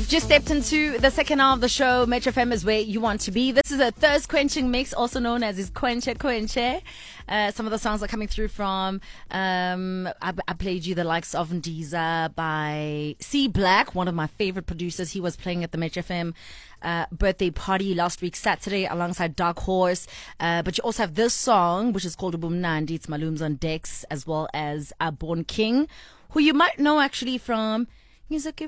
You've just stepped into the second hour of the show. Metro FM is where you want to be. This is a thirst quenching mix, also known as his Quenche Quenche. Some of the songs are coming through from, I played you the likes of Ndiza by C Black, one of my favorite producers. He was playing at the Metro FM birthday party last week, Saturday, alongside Dark Horse. But you also have this song, which is called Ubumnandi. It's Malum's on Decks, as well as Born King, who you might know actually from he's on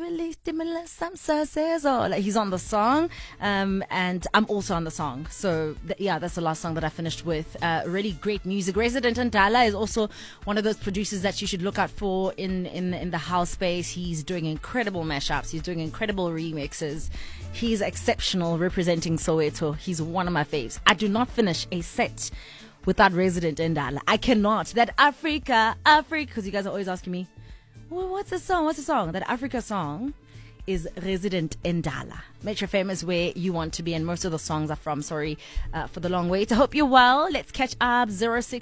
the song, and I'm also on the song. So that's the last song that I finished with. Really great music. Resident Ndala is also one of those producers that you should look out for in the house space. He's doing incredible mashups. He's doing incredible remixes. He's exceptional representing Soweto. He's one of my faves. I do not finish a set without Resident Ndala. I cannot. That Africa, because you guys are always asking me, well, what's the song? That Africa song is Resident Ndala. Metro FM is where you want to be, and most of the songs are from. Sorry for the long wait. I hope you're well. Let's catch up.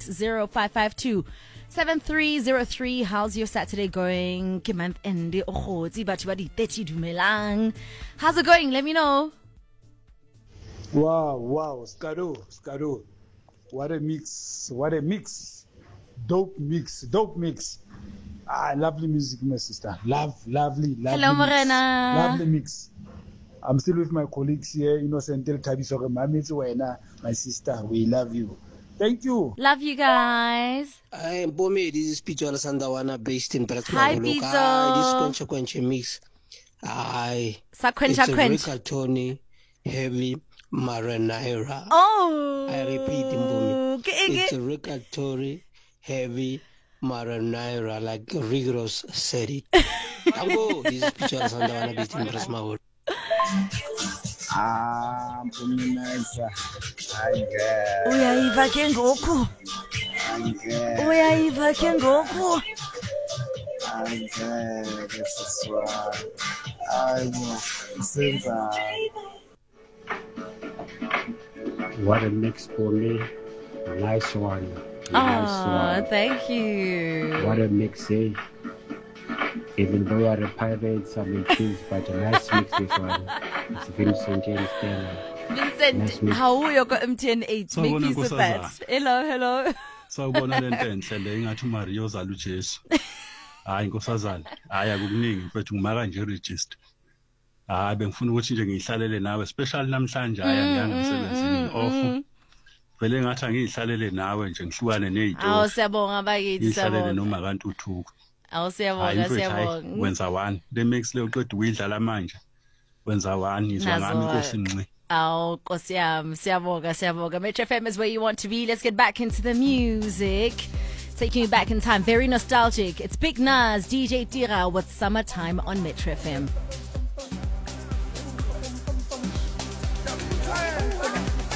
0605527303. How's your Saturday going? How's it going? Let me know. Wow. Skado. What a mix. Dope mix. Lovely music, my sister. Lovely. Hello, Morena. Lovely mix. I'm still with my colleagues here, Innocent Tabisoke, my sister. We love you. Thank you. Love you guys. I am Bomi. This is Picho Sandawana, based in Bratma. Hi, Picho. This Quenche mix. It's a Rigatoni, heavy Maranira. Oh. I repeat, Bomi. It's a Rigatoni, heavy Maranira, like rigorous said it. Tango, this is Picho Sandawana, based in Bratma. Uyaiva ke ngoku. What a mix for me. Nice one. Thank you. What a mix, eh? Even though you are a pirate, some choose, but a nice mix this one. It's Vincent James Taylor. Vincent, how are you got MTN8? Make peace with that. Hello. Sawubona lento enhle le ngathi Mario zala uJesu. Hayi nkosazana. Hayi akukuningi mfethu ngimaka nje register. Hayi bengifuna ukuthi nje ngihlalele nawe especially namhlanje ngiyanga emsebenzini off. Vele ngathi angihlalele nawe nje ngihlukane nezitho. Siyabonga bakithi ngihlalele noma kanti uthuka. Siyabonga. Wenza one. Le mix le uqeda uyidlala manje. Wenza one izwa ngami inkosi nqi. Nkosi yami, siyabonga. Metro FM is where you want to be. Let's get back into the music. Taking you back in time, very nostalgic. It's Big Nas, DJ Tira with Summertime on Metro FM.